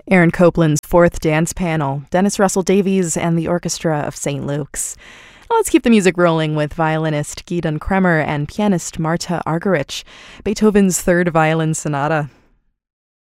Aaron Copland's fourth dance panel, Dennis Russell Davies and the Orchestra of St. Luke's. Let's keep the music rolling with violinist Gidon Kremer and pianist Marta Argerich, Beethoven's Third Violin Sonata.